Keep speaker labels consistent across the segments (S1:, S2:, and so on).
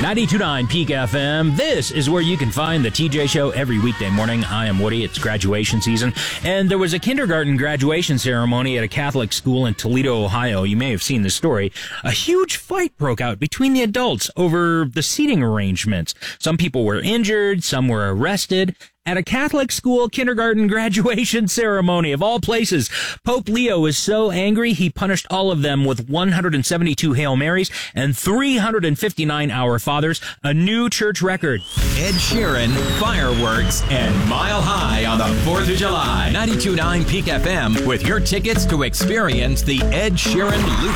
S1: 92.9 Peak FM. This is where you can find the TJ Show every weekday morning. I am Woody. It's graduation season. And there was a kindergarten graduation ceremony at a Catholic school in Toledo, Ohio. You may have seen the story. A huge fight broke out between the adults over the seating arrangements. Some people were injured. Some were arrested. At a Catholic school kindergarten graduation ceremony, of all places, Pope Leo was so angry he punished all of them with 172 Hail Marys and 359 Our Fathers, a new church record.
S2: Ed Sheeran, fireworks, and Mile High on the 4th of July. 92.9 Peak FM with your tickets to experience the Ed Sheeran Loop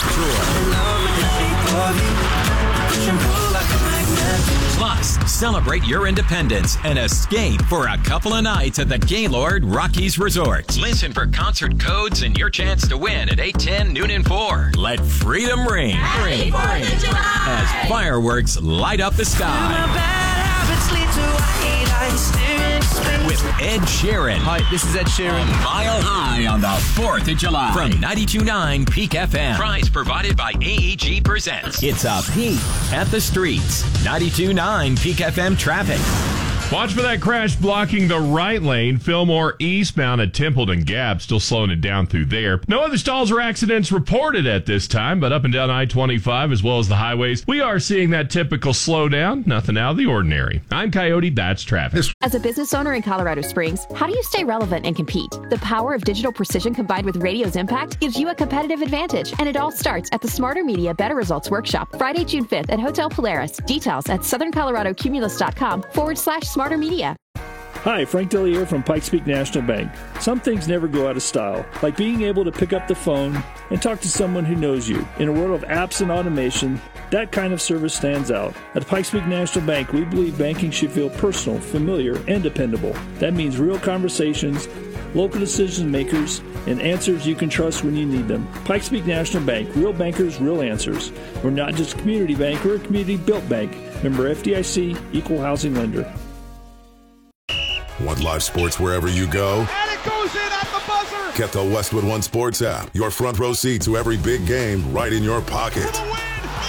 S2: Tour. Plus, celebrate your independence and escape for a couple of nights at the Gaylord Rockies Resort. Listen for concert codes and your chance to win at 8:10, noon, and 4. Let freedom ring.
S3: Happy 4th of July.
S2: As fireworks light up the sky. With Ed Sheeran.
S4: Hi, this is Ed Sheeran.
S2: Mile High on the 4th of July. From 92.9 Peak FM. Prize provided by AEG Presents. It's a peek at the streets. 92.9 Peak FM traffic.
S5: Watch for that crash blocking the right lane. Fillmore eastbound at Templeton Gap, still slowing it down through there. No other stalls or accidents reported at this time, but up and down I-25 as well as the highways, we are seeing that typical slowdown. Nothing out of the ordinary. I'm Coyote, that's traffic.
S6: As a business owner in Colorado Springs, how do you stay relevant and compete? The power of digital precision combined with radio's impact gives you a competitive advantage, and it all starts at the Smarter Media Better Results Workshop, Friday, June 5th at Hotel Polaris. Details at southerncoloradocumulus.com/Smarter Media.
S7: Hi, Frank Dellier from Pikes Peak National Bank. Some things never go out of style, like being able to pick up the phone and talk to someone who knows you. In a world of apps and automation, that kind of service stands out. At Pikes Peak National Bank, we believe banking should feel personal, familiar, and dependable. That means real conversations, local decision makers, and answers you can trust when you need them. Pikes Peak National Bank, real bankers, real answers. We're not just a community bank, we're a community-built bank. Member FDIC, Equal Housing Lender.
S8: Want live sports wherever you go?
S9: And it goes in at the buzzer!
S8: Get the Westwood One Sports app. Your front row seat to every big game right in your pocket.
S9: For the win!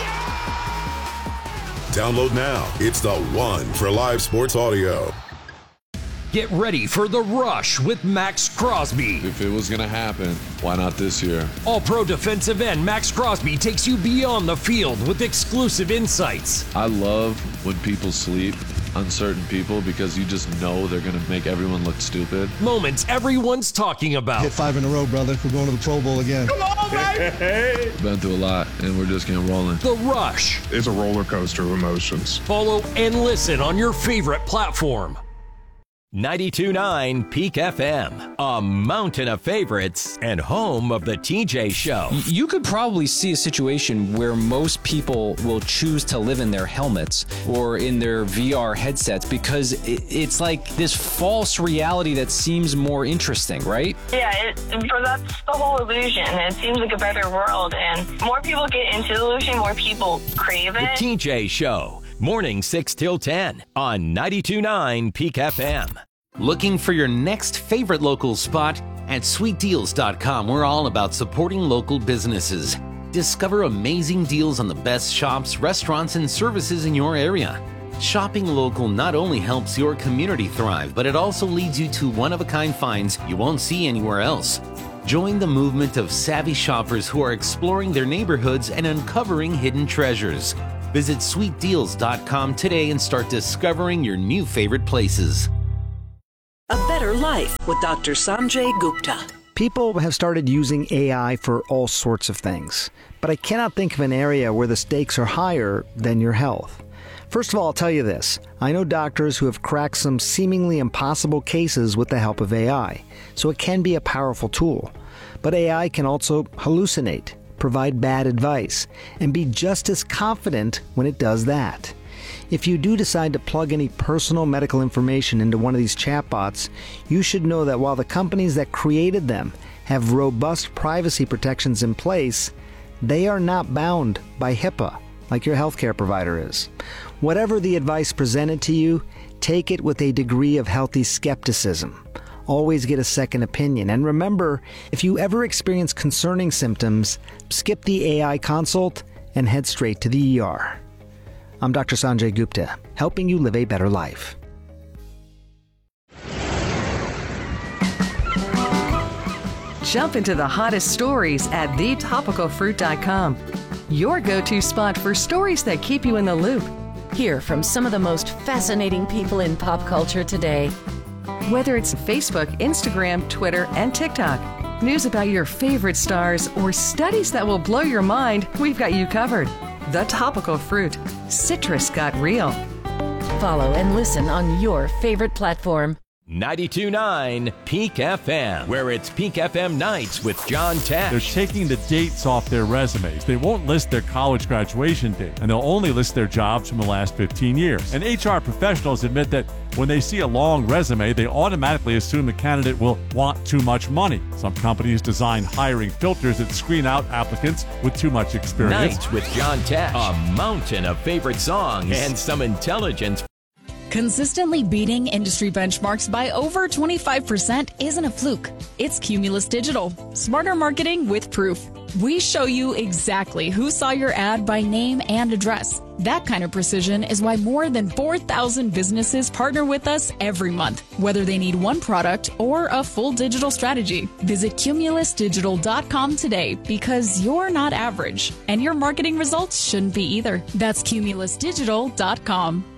S9: Yeah!
S8: Download now. It's the one for live sports audio.
S10: Get ready for The Rush with Max Crosby.
S11: If it was going to happen, why not this year?
S10: All-pro defensive end Max Crosby takes you beyond the field with exclusive insights.
S11: I love when people sleep, uncertain people, because you just know they're going to make everyone look stupid.
S10: Moments everyone's talking about.
S12: Hit 5 in a row, brother. We're going to the Pro Bowl again.
S9: Come on, baby!
S11: Been through a lot, and we're just getting rolling.
S10: The Rush.
S13: It's a roller coaster of emotions.
S10: Follow and listen on your favorite platform.
S2: 92.9 Peak FM, a mountain of favorites and home of the TJ Show.
S14: You could probably see a situation where most people will choose to live in their helmets or in their VR headsets because it's like this false reality that seems more interesting, right?
S15: Yeah, that's the whole illusion. It seems like a better world, and more people get into the illusion, more people crave it.
S2: The TJ Show. Morning 6 till 10 on 92.9 Peak FM. Looking for your next favorite local spot? At sweetdeals.com, we're all about supporting local businesses. Discover amazing deals on the best shops, restaurants, and services in your area. Shopping local not only helps your community thrive, but it also leads you to one-of-a-kind finds you won't see anywhere else. Join the movement of savvy shoppers who are exploring their neighborhoods and uncovering hidden treasures. Visit sweetdeals.com today and start discovering your new favorite places.
S16: A Better Life with Dr. Sanjay Gupta.
S17: People have started using AI for all sorts of things, but I cannot think of an area where the stakes are higher than your health. First of all, I'll tell you this. I know doctors who have cracked some seemingly impossible cases with the help of AI, so it can be a powerful tool. But AI can also hallucinate, provide bad advice, and be just as confident when it does that. If you do decide to plug any personal medical information into one of these chatbots, you should know that while the companies that created them have robust privacy protections in place, they are not bound by HIPAA like your healthcare provider is. Whatever the advice presented to you, take it with a degree of healthy skepticism. Always get a second opinion. And remember, if you ever experience concerning symptoms, skip the AI consult and head straight to the ER. I'm Dr. Sanjay Gupta, helping you live a better life.
S16: Jump into the hottest stories at thetopicalfruit.com. Your go-to spot for stories that keep you in the loop.
S4: Hear from some of the most fascinating people in pop culture today.
S16: Whether it's Facebook, Instagram, Twitter, and TikTok, news about your favorite stars, or studies that will blow your mind, we've got you covered. The Topical Fruit. Citrus got real.
S4: Follow and listen on your favorite platform.
S2: 92.9 Peak FM, where it's Peak FM Nights with John Tesh.
S18: They're taking the dates off their resumes. They won't list their college graduation date, and they'll only list their jobs from the last 15 years. And HR professionals admit that when they see a long resume, they automatically assume the candidate will want too much money. Some companies design hiring filters that screen out applicants with too much experience.
S2: Nights with John Tesh, a mountain of favorite songs and some intelligence.
S19: Consistently beating industry benchmarks by over 25% isn't a fluke. It's Cumulus Digital. Smarter marketing with proof. We show you exactly who saw your ad by name and address. That kind of precision is why more than 4,000 businesses partner with us every month, whether they need one product or a full digital strategy. Visit cumulusdigital.com today because you're not average, and your marketing results shouldn't be either. That's cumulusdigital.com.